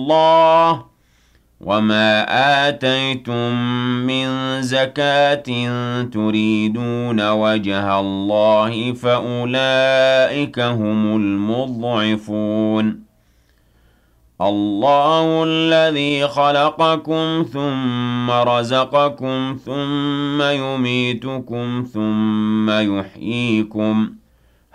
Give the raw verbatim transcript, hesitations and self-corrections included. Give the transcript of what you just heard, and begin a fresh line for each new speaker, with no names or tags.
اللَّهِ وَمَا آتَيْتُم مِّن زَكَاةٍ تُرِيدُونَ وَجْهَ اللَّهِ فَأُولَٰئِكَ هُمُ الْمُضْعِفُونَ اللَّهُ الَّذِي خَلَقَكُمْ ثُمَّ رَزَقَكُمْ ثُمَّ يُمِيتُكُمْ ثُمَّ يُحْيِيكُمْ